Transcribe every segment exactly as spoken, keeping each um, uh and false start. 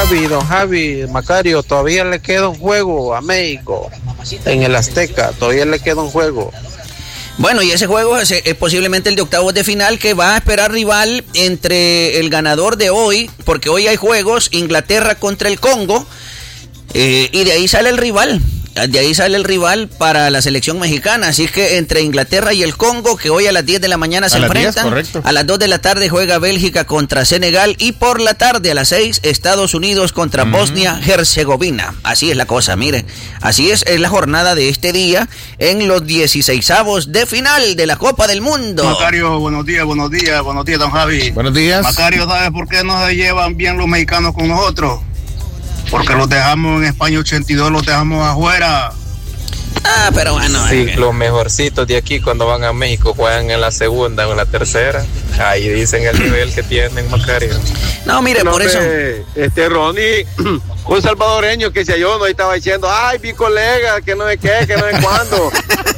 Javi, don Javi, Macario, todavía le queda un juego a México en el Azteca, todavía le queda un juego. Bueno, y ese juego es, es posiblemente el de octavos de final, que va a esperar rival entre el ganador de hoy, porque hoy hay juegos, Inglaterra contra el Congo, eh, y de ahí sale el rival. De ahí sale el rival para la selección mexicana. Así que entre Inglaterra y el Congo, que hoy a las diez de la mañana se enfrentan. A las dos de la tarde juega Bélgica contra Senegal. Y por la tarde a las seis, Estados Unidos contra uh-huh. Bosnia-Herzegovina. Así es la cosa, miren. Así es, es la jornada de este día en los dieciseisavos de final de la Copa del Mundo. Macario, buenos días, buenos días, buenos días, don Javi. Buenos días. Macario, ¿sabes por qué no se llevan bien los mexicanos con nosotros? Porque los dejamos en España ochenta y dos, los dejamos afuera. Ah, pero bueno. Sí, eh. los mejorcitos de aquí cuando van a México juegan en la segunda o en la tercera. Ahí dicen el nivel que tienen, Macario. No, mire, no, por eso. Este Ronnie, un salvadoreño que se halló, no estaba diciendo, ay, mi colega, que no sé qué, que no sé cuándo.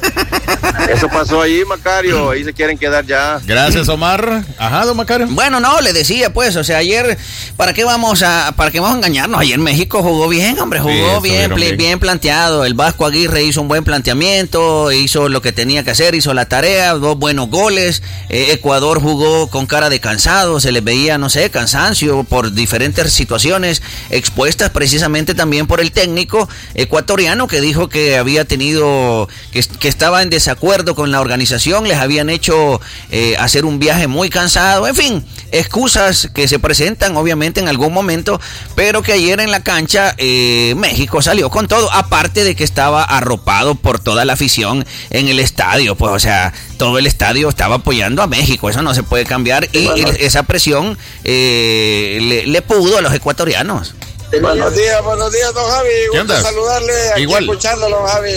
Eso pasó ahí, Macario, ahí se quieren quedar ya. Gracias, Omar. Ajá, don Macario. Bueno, no, le decía, pues, o sea, ayer, ¿para qué vamos a, para qué vamos a engañarnos? Ayer México jugó bien, hombre, jugó sí, bien, bien, bien planteado. El Vasco Aguirre hizo un buen planteamiento, hizo lo que tenía que hacer, hizo la tarea, dos buenos goles. Eh, Ecuador jugó con cara de cansado, se les veía, no sé, cansancio por diferentes situaciones expuestas precisamente también por el técnico ecuatoriano, que dijo que había tenido, que, que estaba en desacuerdo con la organización, les habían hecho eh, hacer un viaje muy cansado, en fin, excusas que se presentan obviamente en algún momento, pero que ayer en la cancha eh, México salió con todo, aparte de que estaba arropado por toda la afición en el estadio, pues o sea, todo el estadio estaba apoyando a México, eso no se puede cambiar, y bueno, esa presión eh, le, le pudo a los ecuatorianos. Buenos días, buenos días, don Javi. ¿Qué gusto andas? Saludarle, aquí Igual. Escuchándolo, Javi.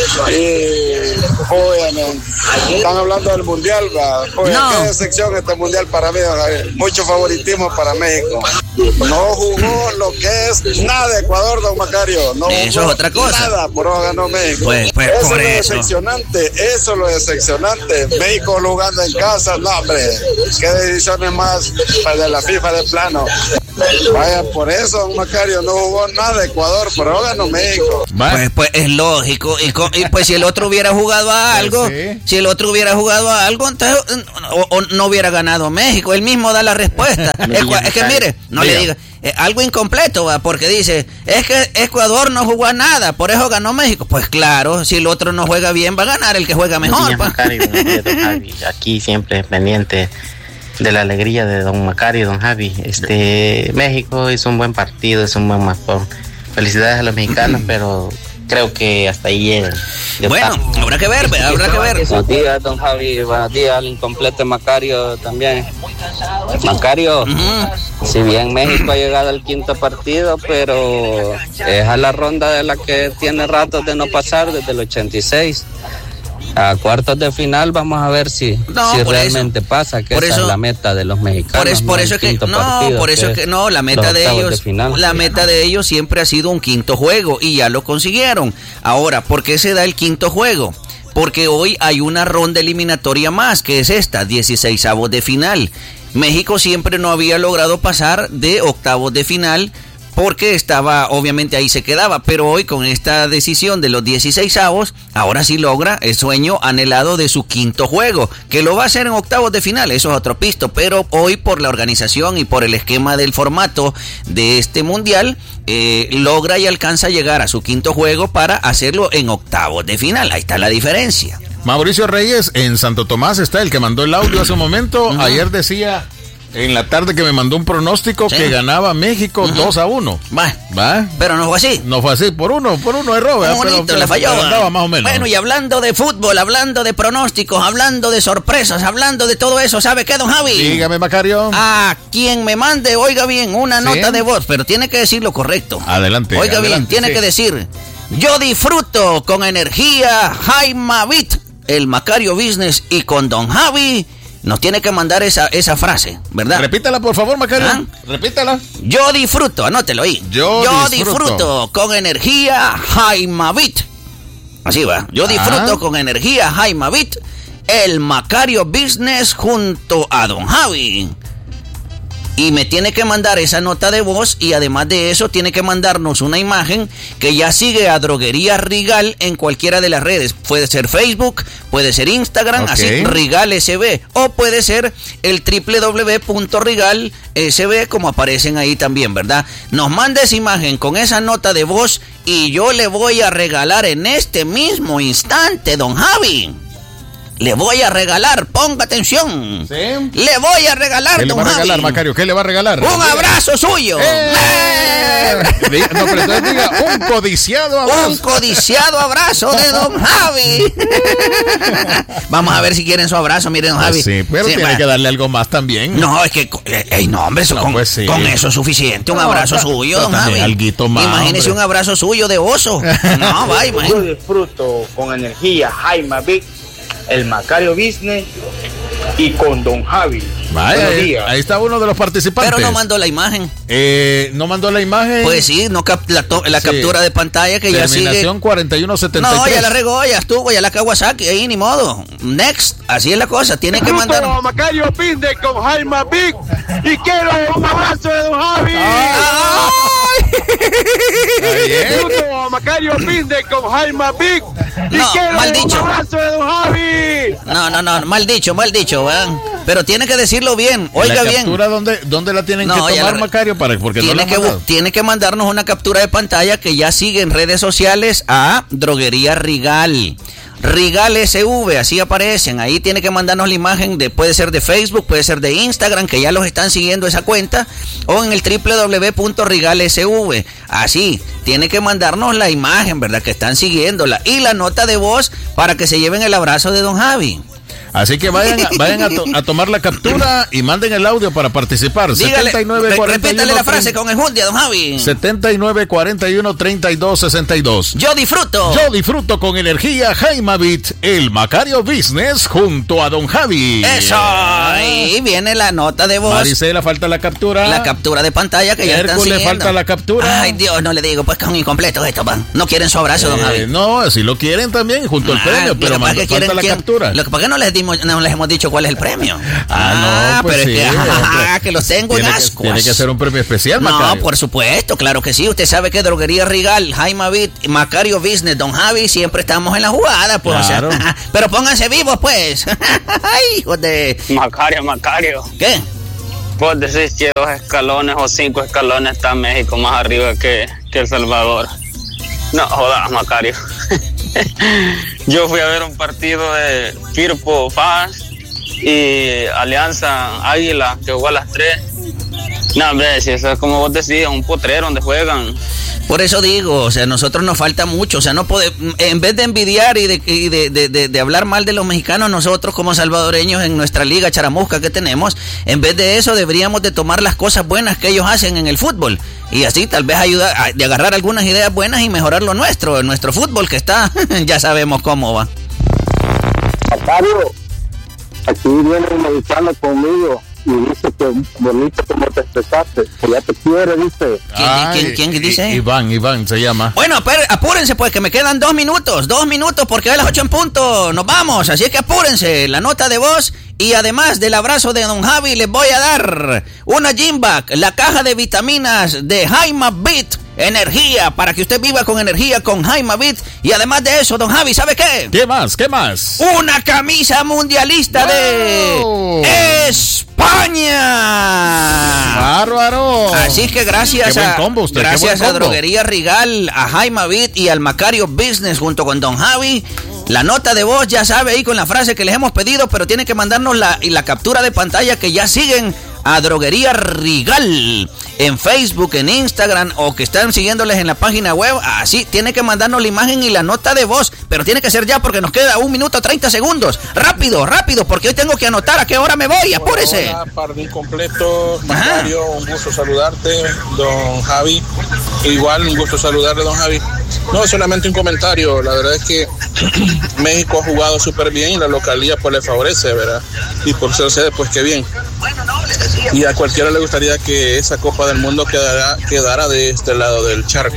Y, joven, están hablando del mundial, ¿va? Joven, no. ¿Qué decepción este mundial para mí, don Javi? Mucho favoritismo para México. No jugó lo que es nada de Ecuador, don Macario. No eso jugó es otra cosa. Nada, por eso ganó México. Pues, pues, eso por es lo eso. decepcionante, eso es lo decepcionante. México jugando en casa, no, hombre. Qué decisiones más de la FIFA de plano. Vaya, por eso, don Macario, no jugó nada de Ecuador, pero ganó México. Pues, pues es lógico. Y, con, y pues si el otro hubiera jugado a algo, sí. si el otro hubiera jugado a algo, entonces o, o no hubiera ganado México. Él mismo da la respuesta. es, es que mire, no Mira. le diga. Eh, algo incompleto, ¿va? Porque dice, es que Ecuador no jugó a nada, por eso ganó México. Pues claro, si el otro no juega bien, va a ganar el que juega mejor. Días, Macario, Javi, aquí siempre pendiente de la alegría de don Macario y don Javi. Este, México hizo un buen partido, es un buen matón. Felicidades a los mexicanos, pero creo que hasta ahí llegan. Bueno, está. habrá que ver, habrá que ver. Buenos días, don Javi, buenos días al incompleto Macario también. Macario, uh-huh. si bien México ha llegado al quinto partido, pero es a la ronda de la que tiene ratos de no pasar desde el ochenta y seis. A cuartos de final vamos a ver si, no, si realmente eso, pasa, que esa eso, es la meta de los mexicanos. Por, es, por no eso que no, partido, por eso que que no, la meta de ellos, de la meta de ellos siempre ha sido un quinto juego y ya lo consiguieron. Ahora, ¿por qué se da el quinto juego? Porque hoy hay una ronda eliminatoria más, que es esta, dieciseisavos de final. México siempre no había logrado pasar de octavos de final, porque estaba, obviamente ahí se quedaba, pero hoy con esta decisión de los dieciseisavos, ahora sí logra el sueño anhelado de su quinto juego, que lo va a hacer en octavos de final, eso es otro pisto, pero hoy por la organización y por el esquema del formato de este mundial, eh, logra y alcanza a llegar a su quinto juego para hacerlo en octavos de final, ahí está la diferencia. Mauricio Reyes en Santo Tomás está, el que mandó el audio hace un momento, uh-huh. ayer decía... En la tarde que me mandó un pronóstico sí. que ganaba México uh-huh. dos a uno. Va. Va. Pero no fue así. No fue así, por uno, por uno erró. Un bonito, pero, le falló. Pero andaba más o menos. Bueno, y hablando de fútbol, hablando de pronósticos, hablando de sorpresas, hablando de todo eso, ¿sabe qué, don Javi? Dígame, Macario. A quien me mande, oiga bien, una ¿Sí? nota de voz, pero tiene que decir lo correcto. Adelante. Oiga adelante, bien, tiene sí. que decir, yo disfruto con energía Jaime Bit, el Macario Business, y con don Javi... Nos tiene que mandar esa, esa frase, ¿verdad? Repítala, por favor, Macario. ¿Ah? Repítala. Yo disfruto, anótelo ahí. Yo, Yo disfruto. disfruto con energía Jaimavit. Así va. Yo disfruto ah. con energía Jaimavit, el Macario Business junto a don Javi. y me tiene que mandar esa nota de voz y además de eso tiene que mandarnos una imagen que ya sigue a Droguería Rigal en cualquiera de las redes. Puede ser Facebook, puede ser Instagram, okay. Así Rigal S B, o puede ser el doble u doble u doble u punto rigal s b como aparecen ahí también, ¿verdad? Nos manda esa imagen con esa nota de voz y yo le voy a regalar en este mismo instante, don Javi. Le voy a regalar, ponga atención. ¿Sí? Le voy a regalar, ¿Qué le va a regalar, Macario? ¿Qué le va a regalar? Un abrazo suyo. ¡Eh! No, pero entonces diga, un codiciado abrazo. Un codiciado abrazo de don Javi. Vamos a ver si quieren su abrazo, miren, don Javi. Pues sí, pero sí, tiene va. que darle algo más también. No, es que, eh, no, hombre, eso, no, con, pues sí. con eso es suficiente. Un no, abrazo no, suyo, don Javi. Alguito más, imagínese hombre. Un abrazo suyo de oso. No, va, imagínese. Yo disfruto con energía Jaima Vic, el Macario Business y con don Javi. Vaya, ahí, ahí está uno de los participantes. Pero no mandó la imagen. Eh, no mandó la imagen. Pues sí, no cap la, la sí. captura de pantalla que ya sigue. Terminación cuarenta y uno setenta y tres. No, ya la regó, ya estuvo, ya la Kawasaki, ahí ni modo. Next, así es la cosa, tiene que mandar. Macario Business con Jaime Big y quiero un abrazo de don Javi. Saludos a Macario Business con Jaime Big y no, quiero mal dicho. un abrazo de don Javi. No, no, no, mal dicho, mal dicho, ¿verdad? Pero tiene que decirlo bien, oiga la bien. captura dónde, dónde la tienen no, que tomar, la, Macario? Para, porque tiene, no que, tiene que mandarnos una captura de pantalla que ya sigue en redes sociales a Droguería Rigal. Rigal S V, así aparecen. Ahí tiene que mandarnos la imagen, de, puede ser de Facebook, puede ser de Instagram, que ya los están siguiendo esa cuenta, o en el doble u doble u doble u punto rigal s v. Así, tiene que mandarnos la imagen, ¿verdad? Que están siguiéndola. Y la nota de voz para que se lleven el abrazo de don Javi. Así que vayan, vayan a, to, a tomar la captura y manden el audio para participar. Dígale, setenta y nueve, repítale la frase con el Jundia, don Javi. setenta y nueve, cuarenta y uno, treinta y dos, sesenta y dos. Yo disfruto. Yo disfruto con energía Jaimabit, el Macario Business junto a don Javi. Eso. Ahí viene la nota de voz. Maricela, falta la captura. La captura de pantalla que ya Hércules, están siguiendo. Falta la captura. Ay, Dios, no le digo, pues que es un incompleto esto, pa. No quieren su abrazo, eh, don Javi. No, si lo quieren también, junto ah, al premio, pero manda, falta quieren, la quieren, captura. Lo que pasa es que no les, dimos, no les hemos dicho cuál es el premio. Ah, ah no, pues pero sí, es que, ah, que los tengo en ascuas. Tiene que ser un premio especial, no, Macario. No, por supuesto, claro que sí. Usted sabe que Droguería Rigal, Jaimabit, Macario Business, don Javi, siempre estamos en la jugada, pues. Claro. O sea, pero pónganse vivos, pues. Ay, hijo de... Macario, Macario. ¿Qué? Vos decís que dos escalones o cinco escalones está México más arriba que, que El Salvador. No jodas, Macario. Yo fui a ver un partido de Firpo Paz y Alianza Águila que jugó a las tres. No, hombre, si eso es como vos decías, un potrero donde juegan. Por eso digo, o sea, a nosotros nos falta mucho, o sea, no podemos, en vez de envidiar y, de, y de, de, de, de hablar mal de los mexicanos, nosotros como salvadoreños en nuestra liga charamusca que tenemos, en vez de eso deberíamos de tomar las cosas buenas que ellos hacen en el fútbol y así tal vez ayudar a de agarrar algunas ideas buenas y mejorar lo nuestro, nuestro fútbol que está, ya sabemos cómo va. Macario, aquí viene un mexicano conmigo y dice que bonito como te expresaste, que ya te quiere, dice. ¿Quién, Ay, ¿quién, quién dice? Iván, Iván se llama. Bueno, pero apúrense pues, que me quedan dos minutos, dos minutos porque a las ocho en punto nos vamos, así que apúrense, la nota de voz y además del abrazo de don Javi les voy a dar una Gymback, la caja de vitaminas de Jaimabit. Energía, para que usted viva con energía con Jaimabit. Y además de eso, don Javi, ¿sabe qué? ¿Qué más? ¿Qué más? Una camisa mundialista wow. de España. ¡Bárbaro! Así que gracias a combo usted, gracias a Droguería Rigal, a Jaimabit y al Macario Business junto con don Javi. La nota de voz ya sabe ahí con la frase que les hemos pedido, pero tiene que mandarnos la, y la captura de pantalla que ya siguen a Droguería Rigal en Facebook, en Instagram o que están siguiéndoles en la página web. Así tiene que mandarnos la imagen y la nota de voz, pero tiene que ser ya porque nos queda un minuto treinta segundos. Rápido, rápido, porque hoy tengo que anotar a qué hora me voy. Apúrese. Hola, Pardín completo, Macario, un gusto saludarte, don Javi. Igual un gusto saludarle, don Javi. No, solamente un comentario. La verdad es que México ha jugado súper bien y la localía pues le favorece, ¿verdad? Y por ser sede, pues qué bien. Y a cualquiera le gustaría que esa Copa del Mundo quedara, quedara de este lado del charco.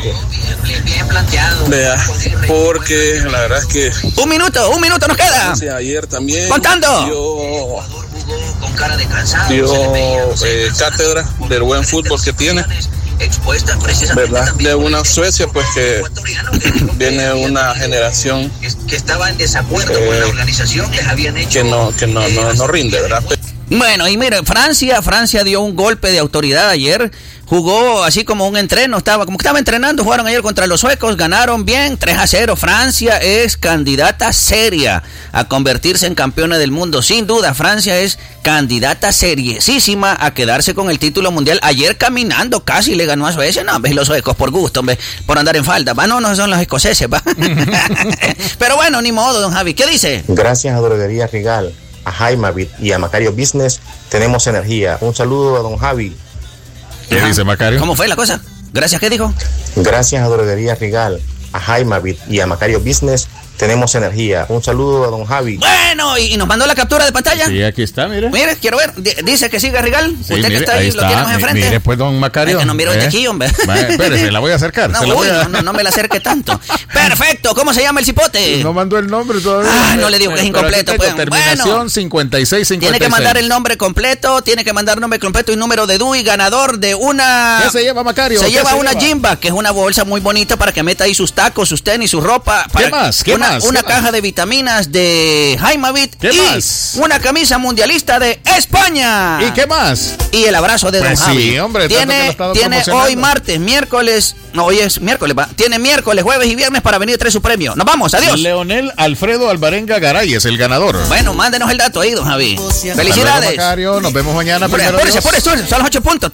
Vea, porque la verdad es que... Un minuto, un minuto nos queda. Ayer también... ¡Contando! Yo dio eh, cátedra del buen fútbol que tiene, ¿verdad? De una Suecia, pues que viene una generación que estaba en desacuerdo con la organización, les habían hecho que no, que no, no, no rinde, ¿verdad? Bueno, y mire, Francia, Francia dio un golpe de autoridad ayer, jugó así como un entreno, estaba como que estaba entrenando, jugaron ayer contra los suecos, ganaron bien, tres a cero, Francia es candidata seria a convertirse en campeona del mundo, sin duda, Francia es candidata seriesísima a quedarse con el título mundial, ayer caminando casi le ganó a Suecia, no, ves los suecos por gusto, ¿ves? Por andar en falda, va, no, no son los escoceses, va. Pero bueno, ni modo, don Javi, ¿qué dice? Gracias a Droguería Rigal, a Jaimavit y a Macario Business, tenemos energía. Un saludo a don Javi. ¿Qué dice Macario? ¿Cómo fue la cosa? Gracias, ¿qué dijo? Gracias a Droguería Rigal, a Jaimavit y a Macario Business, tenemos energía. Un saludo a don Javi. Bueno, y, y nos mandó la captura de pantalla. Sí, aquí está, mire. Mire, quiero ver. D- dice que siga Rigal. Sí, Usted mire, que está ahí, está. lo tenemos enfrente. Mire, pues, don Macario. Es que no miro ¿eh? de aquí, hombre. Vale, espérese, la voy a acercar. No, se la uy, voy a... no, no, no me la acerque tanto. Perfecto, ¿cómo se llama el cipote? No mandó el nombre todavía. Ah, no le digo que es incompleto. Pues. Pues. Terminación Bueno, cincuenta y seis cincuenta y seis. tiene que mandar el nombre completo, tiene que mandar nombre completo y número de D U I, ganador de una... ¿Qué se lleva, Macario? Se lleva se una lleva? Jimba, que es una bolsa muy bonita para que meta ahí sus tacos, sus tenis, su ropa. Para ¿Qué más? ¿Qué una, más? Una ¿Qué caja más? de vitaminas de Jaimavit ¿Qué y más? una camisa mundialista de España. ¿Y qué más? Y el abrazo de Pues don Javi. sí, hombre, tanto que lo tiene he estado tiene promocionando. hoy martes, miércoles, no, hoy es miércoles, va. Tiene miércoles, jueves y viernes para venir a traer su premio. Nos vamos, adiós. Leonel Alfredo Alvarenga Garay es el ganador. Bueno, mándenos el dato ahí, don Javi. Hasta luego, Felicidades. Macario. Nos vemos mañana. Apúrese, primero apúrese, Dios. apúrese, son los ocho puntos.